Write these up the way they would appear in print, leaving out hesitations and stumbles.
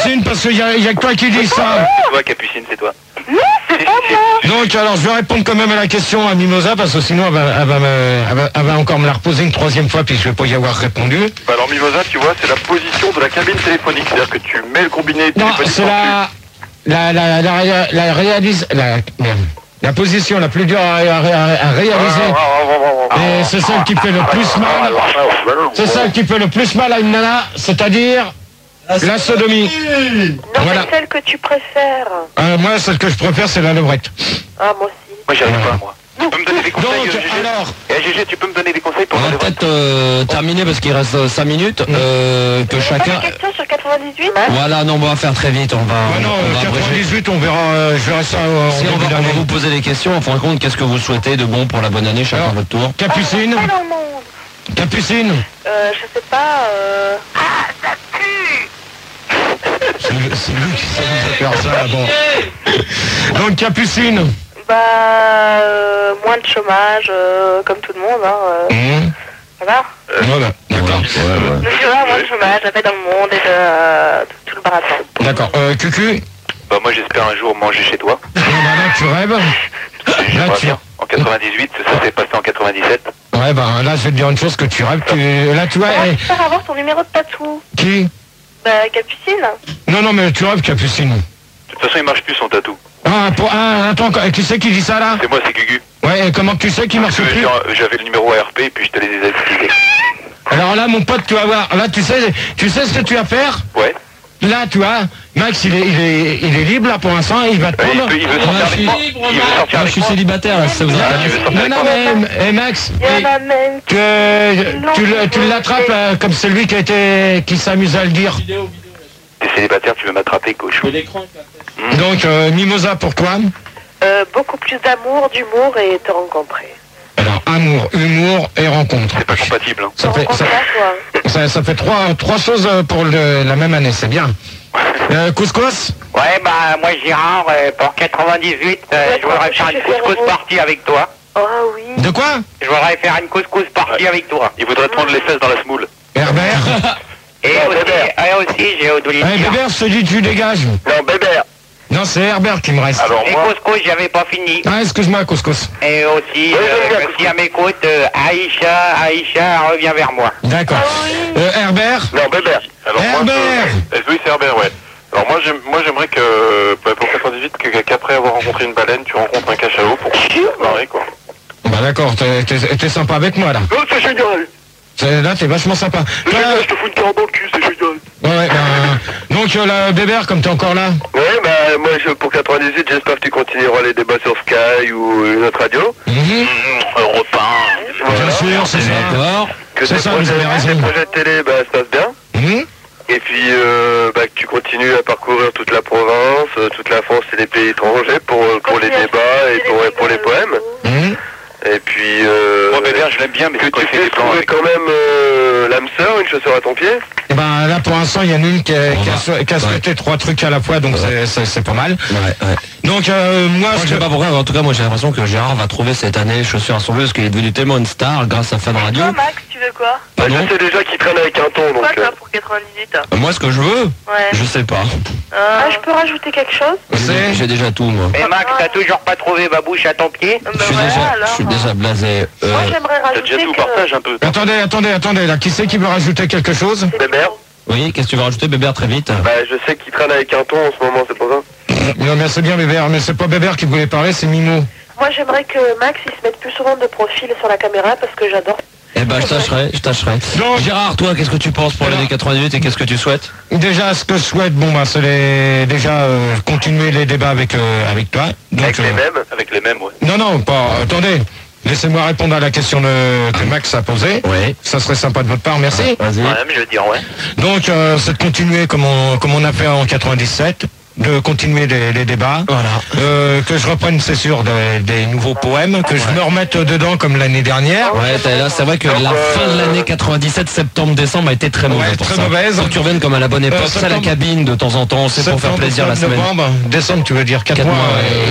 Capucine, parce qu'il y a que toi qui dis ça. C'est toi, Capucine, c'est toi. Non, c'est pas moi. Donc, alors, je vais répondre quand même à la question à Mimosa, parce que sinon, elle va encore me la reposer une troisième fois, puis je vais pas y avoir répondu. Bah alors Mimosa, tu vois, c'est la position de la cabine téléphonique. C'est-à-dire que tu mets le combiné Non, téléphonique. c'est la position la plus dure à réaliser. Et c'est celle qui fait le plus mal. C'est celle qui fait le plus mal à une nana, c'est-à-dire la sodomie. Non, Voilà. c'est celle que tu préfères. Moi, celle que je préfère, c'est la levrette. Ah, moi aussi. Moi, j'y arrive pas, moi. Tu peux me donner des conseils, Donc, GG? alors, GG, tu peux me donner des conseils pour On va les peut-être terminer parce qu'il reste 5 minutes. Que chacun. Pas de question sur 98 Voilà, non, on va faire très vite. On va non, abréger. 98, on verra, je verrai ça Si on va vous poser des questions, en fin de compte, qu'est-ce que vous souhaitez de bon pour la bonne année, chacun à votre tour? Capucine, Pas dans le monde. Capucine. Je sais pas. Ah, ça pue. C'est lui qui sait nous faire ça, bon. Donc, Capucine. Bah, moins de chômage, comme tout le monde, hein. Voilà. Voilà, d'accord. Donc, voilà, moins de chômage, la paix dans le monde et de tout le baratin. D'accord. Cucu. Bah moi, j'espère un jour manger chez toi. Là, tu rêves. Là, tu... En 98, ça s'est passé en 97. Ouais, ben là, je vais te dire une chose que tu rêves. Là, tu vois... Comment tu peux avoir ton numéro de tatou? Qui? Bah, Capucine. Non, mais tu rêves, Capucine. De toute façon, il marche plus son tatou. Attends, qui c'est qui dit ça, là? C'est moi, c'est Gugu. Ouais, et comment tu sais qu'il marche plus? J'avais le numéro ARP et puis je te l'ai expliqué. Alors là, mon pote, tu vas voir. Là, tu sais ce que tu vas faire? Ouais. Là, tu vois, Max, il est libre, là, pour l'instant, il va te prendre... Il veut sortir avec moi. Il veut sortir Je avec suis moi. célibataire, là, si ça vous intéresse. Non, mais Max, Il y en a même tu l'attrapes comme c'est lui qui s'amuse à le dire. T'es célibataire, tu veux m'attraper, cochon. Donc, Mimosa, pourquoi? beaucoup plus d'amour, d'humour et te rencontrer. Alors, amour, humour et rencontre. C'est pas compatible, hein. Ça fait trois choses pour la même année, c'est bien. Couscous? Ouais, bah moi Gérard, pour 98, je voudrais faire une couscous partie avec toi. Ah oui. De quoi? Je voudrais faire une couscous partie avec toi. Il voudrait te prendre les fesses dans la smoule. Herbert? Et aussi, j'ai oublié de dire. Bébert, je te dis, tu dégages. Non, Bébert. Non, c'est Herbert qui me reste. Alors Et moi... couscous, j'avais pas fini. Ah, excuse-moi, Couscous. Et aussi, si elle m'écoute, Aïcha, reviens vers moi. D'accord. Herbert? Non, Bébert. Alors Herbert. Oui, c'est Herbert, ouais. Alors moi j'aimerais que, pour 98, qu'après avoir rencontré une baleine, tu rencontres un cachalot pour se marrer, quoi. Bah d'accord, t'es sympa avec moi, là. Oh, c'est génial. Là, t'es vachement sympa. Je te fous une carotte dans le cul, c'est génial. Ouais, donc, Bébert, comme t'es encore là. Ouais, bah moi pour 98, j'espère que tu continueras les débats sur Sky ou une autre radio. Europe 1. Bien sûr, c'est ça. D'accord. Que C'est tes ça, vous avez raison. projets de télé, bah, se passent bien. Et puis, que tu continues à parcourir toute la province, toute la France et les pays étrangers pour les débats et pour les poèmes. Et puis, moi, Bébert, je l'aime bien, mais que tu fais trouver quand même l'âme sœur, une chaussure à ton pied. Et ben là, pour l'instant, il y en a une qui a souhaité 3 trucs à la fois, donc c'est pas mal. Ouais. Donc, moi, Je sais pas pourquoi, en tout cas, moi j'ai l'impression que Gérard va trouver cette année chaussures à son bleu parce qu'il est devenu tellement une star grâce à Fun Radio. Toi, Max, tu veux quoi? Bah, je sais déjà qu'il traîne avec un ton, donc... Quoi, toi, pour 98? Moi, ce que je veux, Ouais. je sais pas. Ah, je peux rajouter quelque chose? J'ai déjà tout, moi. Et Max, t'as toujours pas trouvé ma bouche à ton pied? Je suis déjà blasé. Moi, j'aimerais T'as déjà rajouter tout, que... partage un peu. Attendez, là, qui c'est qui veut rajouter quelque chose? Bébert. Oui, qu'est-ce que tu veux rajouter, Bébert, très vite? Bah, je sais qu'il traîne avec un ton en ce moment, c'est pour ça. Non, mais c'est bien Bébert, mais c'est pas Bébert qui voulait parler, c'est Mimo. Moi, j'aimerais que Max, il se mette plus souvent de profil sur la caméra parce que j'adore. Eh ben, je tâcherai. Donc, Gérard, toi, qu'est-ce que tu penses pour l'année 98 et qu'est-ce que tu souhaites? déjà, ce que je souhaite, c'est déjà continuer les débats avec toi. Donc, Avec les mêmes, ouais. Non, pas. Attendez. Laissez-moi répondre à la question que Max a posée. Oui. Ça serait sympa de votre part, merci. Vas-y. Ouais, mais je veux dire, ouais. Donc, c'est de continuer comme on a fait en 97, de continuer les débats. Voilà. Que je reprenne, c'est sûr, des nouveaux poèmes, que je me remette dedans comme l'année dernière. Ouais, là, c'est vrai que la fin de l'année 97, septembre-décembre a été très mauvaise Ouais, pour très ça. mauvaise. Faut que tu reviennes comme à la bonne époque, c'est à la septembre. cabine de temps en temps, c'est pour faire Septembre, plaisir la semaine. novembre, décembre, tu veux dire 4 mois.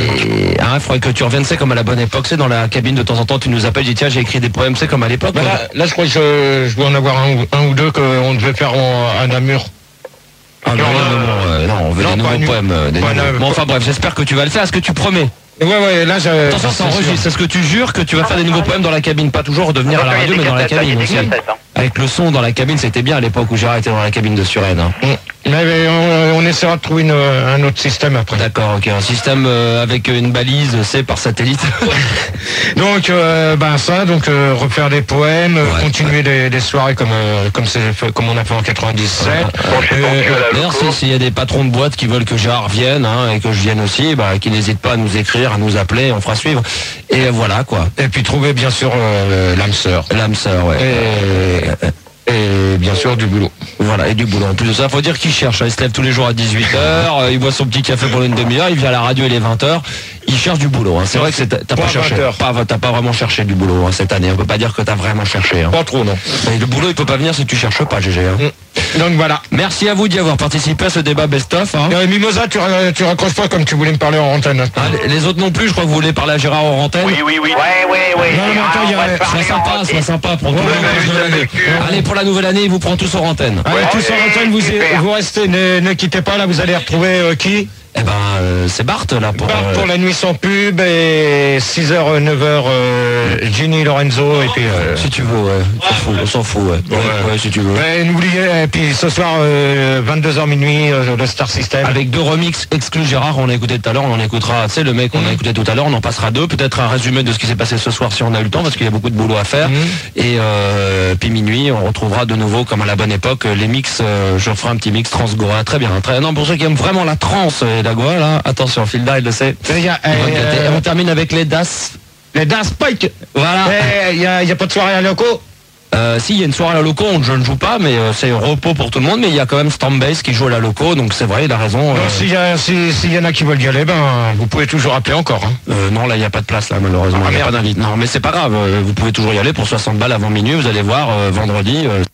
Il faudrait que tu reviennes, c'est comme à la bonne époque, c'est dans la cabine de temps en temps, tu nous appelles, tu dis tiens, j'ai écrit des poèmes, c'est comme à l'époque. Bah, là, je crois que je dois en avoir un ou deux qu'on devait faire à Namur. Ah non, des nouveaux poèmes. Bon, enfin bref, j'espère que tu vas le faire. Est-ce que tu promets? Ouais, là, attention, ça enregistre. Est-ce que tu jures que tu vas faire des nouveaux poèmes dans la cabine? Pas toujours redevenir à la radio, mais dans la cabine aussi. Avec le son dans la cabine, c'était bien à l'époque où Gérard était dans la cabine de Suresnes. Mais on essaiera de trouver un autre système après. D'accord, ok. Un système avec une balise, c'est par satellite. Donc, refaire des poèmes, continuer des soirées comme on a fait en 97. D'ailleurs, s'il y a des patrons de boîtes qui veulent que Gérard vienne, et que je vienne aussi, qui n'hésitent pas à nous écrire, à nous appeler, on fera suivre. Et voilà, quoi. Et puis trouver, bien sûr, l'âme sœur. L'âme sœur, ouais. Et bien sûr du boulot. Voilà, et du boulot. En plus de ça, faut dire qu'il cherche. Il se lève tous les jours à 18h, il boit son petit café pour une demi-heure, il vient à la radio, il est 20h. Il cherche du boulot. C'est vrai que t'as pas cherché. T'as pas vraiment cherché du boulot cette année. On peut pas dire que t'as vraiment cherché. Pas trop, non. Mais le boulot, il peut pas venir si tu cherches pas, GG. Donc voilà. Merci à vous d'y avoir participé à ce débat best-of. Mimosa, tu raccroches pas comme tu voulais me parler en antenne. Les autres non plus, je crois que vous voulez parler à Gérard en antenne. Oui. Ouais. Sois sympa pour tout le monde. Allez, pour la nouvelle année, il vous prend tous en antenne. Allez, tous en antenne, vous restez, ne quittez pas, là, vous allez retrouver qui? C'est Bart là pour la nuit sans pub et 6h 9h Ginny Lorenzo et puis si tu veux on s'en fout ouais, si tu veux. N'oubliez, et puis ce soir 22h minuit le Star System avec 2 remixes exclus Gérard, on a écouté tout à l'heure, on en écoutera, tu sais le mec qu'on a écouté tout à l'heure, on en passera 2, peut-être un résumé de ce qui s'est passé ce soir si on a eu le temps parce qu'il y a beaucoup de boulot à faire et puis minuit on retrouvera de nouveau comme à la bonne époque les mix, je ferai un petit mix Transgoa, très bien, non pour ceux qui aiment vraiment la trance et la Goa là, attention, Filda il le sait. On termine avec les DAS. Les DAS Pike. Voilà. Il y a pas de soirée à loco. Si, il y a une soirée à la loco, je ne joue pas, mais c'est repos pour tout le monde, mais il y a quand même Stormbase qui joue à la loco, donc c'est vrai, il a raison. S'il y en a qui veulent y aller, vous pouvez toujours appeler encore. Non, là, il n'y a pas de place, là, malheureusement. Il n'y a pas d'invite. Non, mais c'est pas grave, vous pouvez toujours y aller pour 60 balles avant minuit, vous allez voir, vendredi.